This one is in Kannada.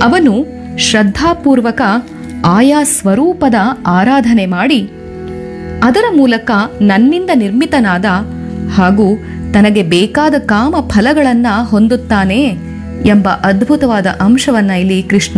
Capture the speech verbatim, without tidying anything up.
ಅವನು ಶ್ರದ್ಧಾಪೂರ್ವಕ ಆಯಾ ಸ್ವರೂಪದ ಆರಾಧನೆ ಮಾಡಿ ಅದರ ಮೂಲಕ ನನ್ನಿಂದ ನಿರ್ಮಿತನಾದ ಹಾಗೂ ತನಗೆ ಬೇಕಾದ ಕಾಮ ಫಲಗಳನ್ನ ಹೊಂದುತ್ತಾನೆ ಎಂಬ ಅದ್ಭುತವಾದ ಅಂಶವನ್ನ ಇಲ್ಲಿ ಕೃಷ್ಣ